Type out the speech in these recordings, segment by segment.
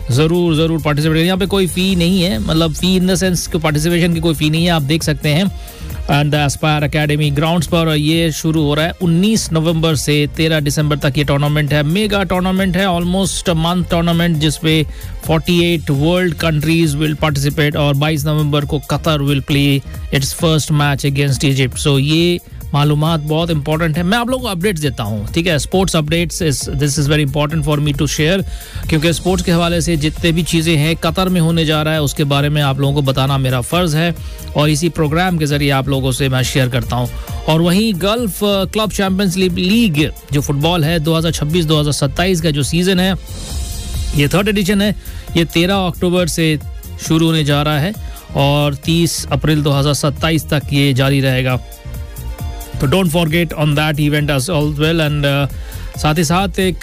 ज़रूर पार्टिसिपेट करें। यहाँ पे कोई फ़ी नहीं है, मतलब फ़ी इन द सेंस कि पार्टिसिपेशन की कोई फ़ी नहीं है, आप देख सकते हैं। एंड एस्पायर एकेडमी ग्राउंड्स पर ये शुरू हो रहा है 19 नवंबर से 13 दिसंबर तक ये टूर्नामेंट है। मेगा टूर्नामेंट है, ऑलमोस्ट मंथ टूर्नामेंट, जिसपे 48 वर्ल्ड कंट्रीज विल पार्टिसिपेट और 22 नवंबर को Qatar will play it's first match against Egypt. सो ये मालूमात बहुत इंपॉर्टेंट है, मैं आप लोगों को अपडेट्स देता हूँ, ठीक है। Sports updates this is very important for me to share, क्योंकि स्पोर्ट्स के हवाले से जितने भी चीज़ें हैं कतर में होने जा रहा है उसके बारे में आप लोगों को बताना मेरा फ़र्ज़ है, और इसी प्रोग्राम के ज़रिए आप लोगों से मैं शेयर करता हूँ। और वहीं गल्फ क्लब चैम्पियंस लीग जो फुटबॉल है 2026-2027 का जो सीज़न है, ये 3rd एडिशन है, ये 13 अक्टूबर से शुरू होने जा रहा है और 30 अप्रैल 2027 तक ये जारी रहेगा। तो don't forget on that event as well. And साथ ही साथ एक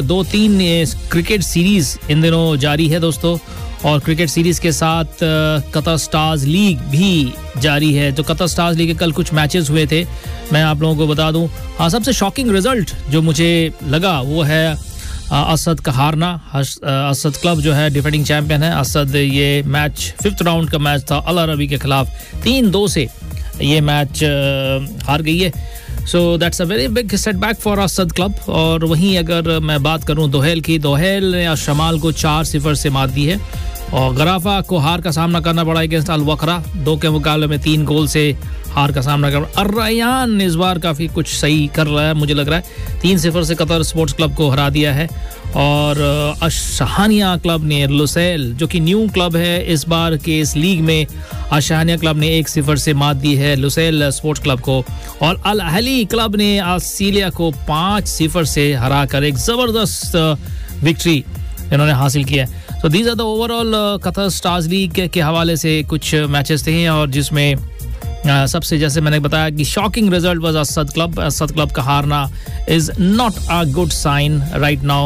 2-3 क्रिकेट सीरीज इन दिनों जारी है दोस्तों, और क्रिकेट सीरीज के साथ कतर स्टार्स लीग भी जारी है। तो कतर स्टार्स लीग के कल कुछ मैचेस हुए थे, मैं आप लोगों को बता दूं। हाँ, सबसे शॉकिंग रिजल्ट जो मुझे लगा वो है असद का हारना। असद क्लब जो है डिफेंडिंग चैंपियन है। असद ये मैच 5th राउंड का मैच था अल अरबी के खिलाफ, 3-2 से ये मैच हार गई है। So that's a very big setback for Asad club. और वहीं अगर मैं बात करूं दोहेल की, दोहेल ने शमाल को 4-0 से मात दी है, और गराफा को हार का सामना करना पड़ा अगेंस्ट अल वकरा, 2 के मुकाबले में 3 गोल से हार का सामना करना। अर्रयान इस बार काफ़ी कुछ सही कर रहा है, मुझे लग रहा है 3-0 से कतर स्पोर्ट्स क्लब को हरा दिया है। और अशहानिया क्लब ने लुसैल, जो कि न्यू क्लब है इस बार के इस लीग में, अशहानिया क्लब ने 1-0 से मात दी है लुसैल स्पोर्ट्स क्लब को। और अल अहली क्लब ने आसिलिया को 5-0 से हराकर एक ज़बरदस्त विक्ट्री इन्होंने हासिल किया है। तो these are the overall Qatar stars league के हवाले से कुछ मैचेस थे, और जिसमें सबसे, जैसे मैंने बताया कि shocking result was Asad club का हारना is not a good sign right now.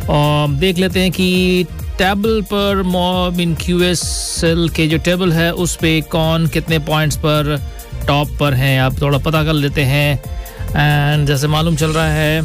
देख लेते हैं कि टेबल पर इन QSL के जो टेबल है उस पे कौन कितने पॉइंट्स पर टॉप पर हैं, आप थोड़ा पता कर लेते हैं। एंड जैसे मालूम चल रहा है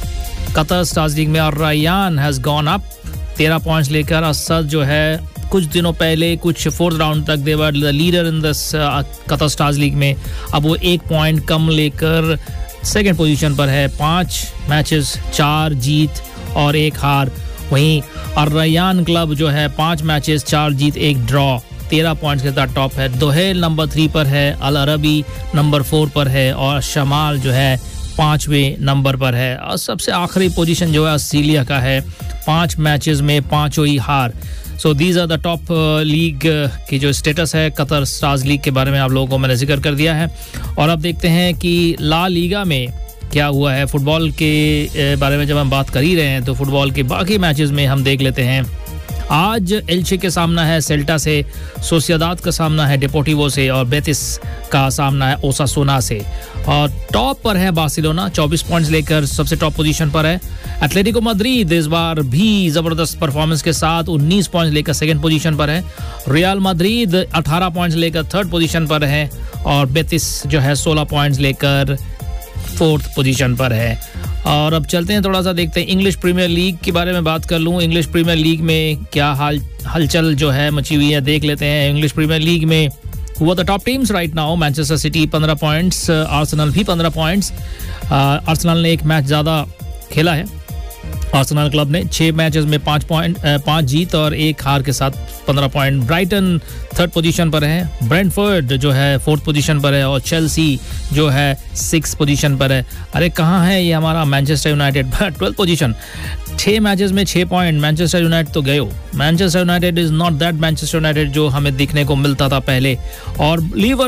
कतर स्टार्स लीग में अर्रयान हैज़ गॉन अप 13 पॉइंट्स लेकर। असद जो है कुछ दिनों पहले कुछ 4th राउंड तक दे were the leader in this Qatar stars league में, अब वो 1 पॉइंट कम लेकर 2nd पोजीशन पर है। 5 मैचेस 4 जीत और 1 हार। वहीं अर्रयान क्लब जो है 5 मैचेस 4 जीत 1 ड्रॉ, 13 पॉइंट्स के साथ टॉप है। दोहेल नंबर 3 पर है, अल अरबी नंबर 4 पर है, और शमाल जो है 5वें नंबर पर है। और सबसे आखिरी पोजीशन जो है आस्ट्रेलिया का है, 5 मैचेस में 5 ही हार। So these are the top league की जो स्टेटस है कतर स्टार्स लीग के बारे में आप लोगों को मैंने जिक्र कर दिया है। और अब देखते हैं कि ला लीगा में क्या हुआ है। फुटबॉल के बारे में जब हम बात कर ही रहे हैं तो फुटबॉल के बाकी मैचेस में हम देख लेते हैं। आज एल्चे के सामना है सेल्टा से, सोसिएदाद का सामना है डेपोर्टिवो से, और बेतिस का सामना है ओसासुना से। और टॉप पर है बार्सिलोना 24 पॉइंट्स लेकर सबसे टॉप पोजीशन पर है। एटलेटिको मद्रिद इस बार भी जबरदस्त परफॉर्मेंस के साथ 19 पॉइंट्स लेकर 2nd पोजीशन पर है। रियल मद्रिद 18 पॉइंट्स लेकर 3rd पोजीशन पर है, और बेतिस जो है 16 पॉइंट्स लेकर 4th पोजीशन पर है। और अब चलते हैं, थोड़ा सा देखते हैं इंग्लिश प्रीमियर लीग के बारे में बात कर लूँ। इंग्लिश प्रीमियर लीग में क्या हलचल जो है मची हुई है देख लेते हैं। इंग्लिश प्रीमियर लीग में हुआ the top teams right now, Manchester city 15 points, Arsenal भी 15 पॉइंट्स। आर्सेनल ने 1 मैच ज़्यादा खेला है। आर्सेनल क्लब ने 6 मैचेस में 5 जीत और 1 हार के साथ 15 पॉइंट। ब्राइटन 3rd पोजीशन पर है, ब्रेंटफोर्ड जो है 4th पोजीशन पर है, और चेल्सी जो है 6th पोजीशन पर है। अरे कहाँ है ये हमारा Manchester United 12th position, 6 matches में 6 पॉइंट। मैनचेस्टर यूनाइटेड तो गए हो, Manchester United is not that Manchester United जो हमें दिखने को मिलता था पहले। और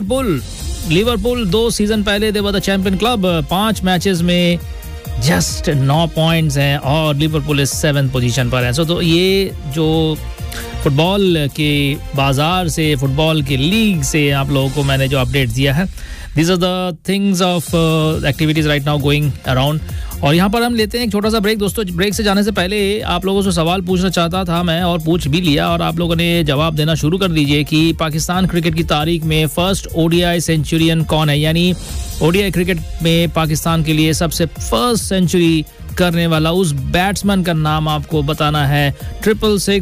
लिवरपूल 2 सीजन पहले दे were the champion club, 5 matches में जस्ट 9 पॉइंट्स हैं, और लिवरपूल इस 7th पोजीशन पर है। सो तो ये जो फुटबॉल के बाजार से, फुटबॉल की लीग से आप लोगों को मैंने जो अपडेट दिया है, these are the things of activities right now going around. और यहाँ पर हम लेते हैं एक छोटा सा ब्रेक दोस्तों। ब्रेक से जाने से पहले आप लोगों से सवाल पूछना चाहता था मैं, और पूछ भी लिया, और आप लोगों ने जवाब देना शुरू कर दीजिए कि पाकिस्तान क्रिकेट की तारीख में फर्स्ट ODI सेंचुरियन कौन है। यानी ODI क्रिकेट में पाकिस्तान के लिए सबसे फर्स्ट सेंचुरी करने वाला उस बैट्समैन का नाम आपको बताना है। 666